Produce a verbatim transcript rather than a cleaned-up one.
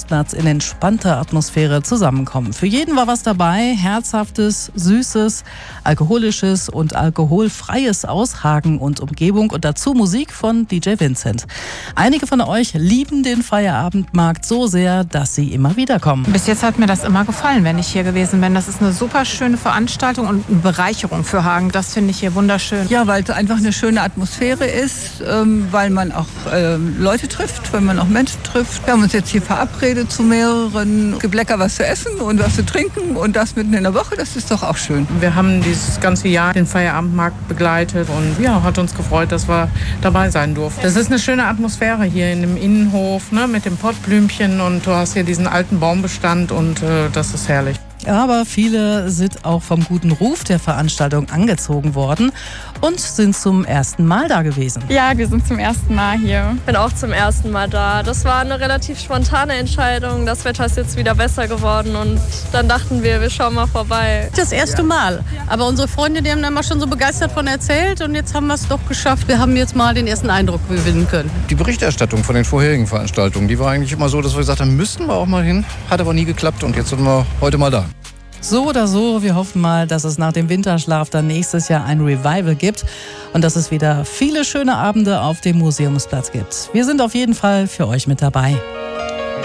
Museumsplatz in entspannter Atmosphäre zusammenkommen. Für jeden war was dabei, herzhaftes, süßes, alkoholisches und alkoholfreies aus Hagen und Umgebung und dazu Musik von D J Vincent. Einige von euch lieben den Feierabendmarkt so sehr, dass sie immer wieder kommen. Bis jetzt hat mir das immer gefallen, wenn ich hier gewesen bin. Das ist eine super schöne Veranstaltung und eine Bereicherung für Hagen. Das finde ich hier wunderschön. Ja, weil es einfach eine schöne Atmosphäre ist, ähm, weil man auch ähm, Leute trifft, weil man auch Menschen trifft. Wir haben uns jetzt hier verabredet zu mehreren. Es gibt lecker was zu essen und was zu trinken und das mitten in der Woche, das ist doch auch schön. Wir haben dieses ganze Jahr den Feierabendmarkt begleitet und ja, hat uns gefreut, dass wir dabei sein durften. Das ist eine schöne Atmosphäre hier in dem Innenhof, ne, mit dem Pottblümchen und du hast hier diesen alten Baumbestand und äh, das ist herrlich. Aber viele sind auch vom guten Ruf der Veranstaltung angezogen worden und sind zum ersten Mal da gewesen. Ja, wir sind zum ersten Mal hier. Ich bin auch zum ersten Mal da. Das war eine relativ spontane Entscheidung. Das Wetter ist jetzt wieder besser geworden und dann dachten wir, wir schauen mal vorbei. Das erste Mal. Aber unsere Freunde, die haben da immer schon so begeistert von erzählt und jetzt haben wir es doch geschafft. Wir haben jetzt mal den ersten Eindruck gewinnen können. Die Berichterstattung von den vorherigen Veranstaltungen, die war eigentlich immer so, dass wir gesagt haben, müssten wir auch mal hin. Hat aber nie geklappt und jetzt sind wir heute mal da. So oder so, wir hoffen mal, dass es nach dem Winterschlaf dann nächstes Jahr ein Revival gibt und dass es wieder viele schöne Abende auf dem Museumsplatz gibt. Wir sind auf jeden Fall für euch mit dabei.